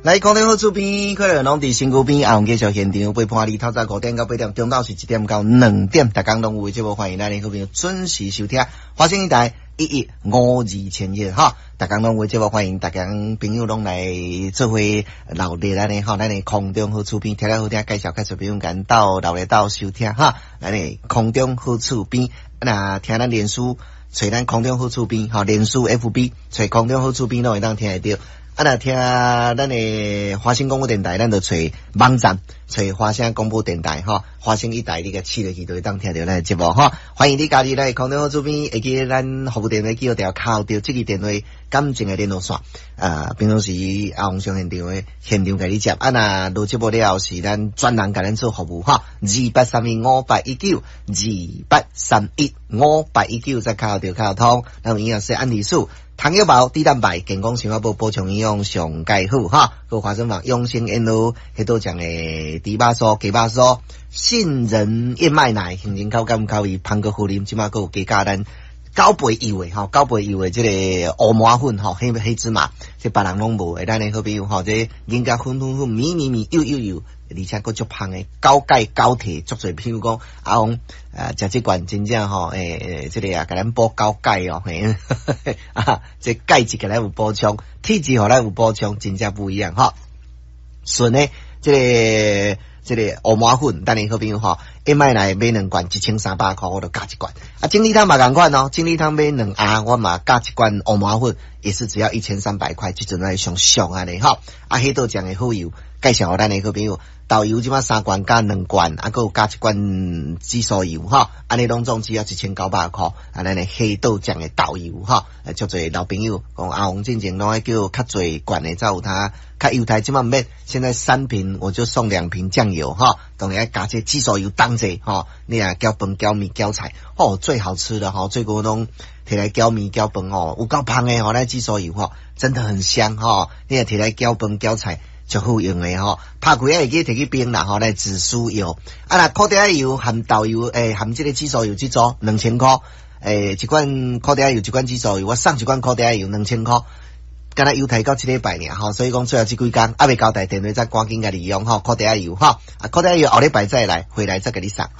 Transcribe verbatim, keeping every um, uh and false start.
来，空中好厝边，可能拢伫新区边，啊，我们继续现场陪伴你透早五点到八点，中昼是一点到两点，大家拢有节目，欢迎咱的好朋友准时收听，华星一台一一五二千一哈，大家拢有节目，欢迎大家朋友拢来做伙留伫咱的哈，咱的空中好厝边，听了好听，介绍介绍朋友间到留咧到收听哈，咱的空中好厝边，那听咱连书，找咱空中好厝边，哈，连书 F B， 找空中好厝边拢会当听得到。啊，那听咱的华星广播电台，咱就找网站，找华星广播电台哈，华星一台你个试落去就会当听到咱的节目哈。欢迎你加入咱空中好厝边，会记咱服务电话记号条靠着这个电话感情的联络线啊，平常时啊红上现场的现场给你接啊，那录节目了是咱专人给咱做服务哈，二八三一五八一九，二八三一五八一九再靠着靠通，咱有营养师安利素。糖药包、低蛋白、健康生活部补充营养上介好哈，个花生坊养生 N O 迄多讲诶猪肉酥、鸡肉酥、杏仁燕麦奶，杏仁口感口味，芳果茯苓，即马个有加加咱九倍优惠吼，九倍优惠即个乌麻粉吼，黑黑芝麻，即别人拢无诶，咱诶好朋友吼，即人家粉粉粉、绵绵绵、又又又。而且佫足芳诶，高钙高铁足侪，譬如讲啊，讲呃食即罐真正吼，诶、欸，即、這個啊，甲咱补高钙哦，嘿，啊，即钙质甲咱有补充，体质互咱有补充，真正不一样哈。顺诶，即、這個即、這個烏麻粉，等你好朋友吼，一買來買兩罐一千三百塊，我就加一罐。啊，精力湯嘛共款哦，精力湯買兩盒，我嘛加一罐烏麻粉，也是只要一千三百塊，即陣來上上安尼吼。啊，迄度講誒好油，介紹互咱誒好朋友。豆油即馬三罐加兩罐，啊，還有加一罐紫蘇油哈，安尼攏總只要一千九百塊，啊，咱誒黑豆醬誒豆油哈，誒，足儕老朋友講阿紅進前攏愛叫較儕罐誒，才有他較油台即馬免，現在三瓶我就送兩瓶醬油哈，當然要加隻紫蘇油當者哈，你啊攪飯攪麵攪菜，哦，最好吃的哈，最過攏摕來攪麵攪飯哦，有夠香誒吼，咱紫蘇油吼，真的很香哈，你啊摕來攪飯攪菜。就好用誒吼，拍開會記摕去冰啦吼，來紫蘇油。啊，那烤碟油含豆油，誒、欸，含這個紫蘇油去做兩千塊，誒、欸，一罐烤碟油，一罐紫蘇油，我送一罐烤碟油兩千塊，敢若油台到一禮拜爾吼，所以講最後這幾天，還未交代電話再趕緊甲你用吼，烤碟油吼，啊，烤碟油後禮拜再來，回來再給你送。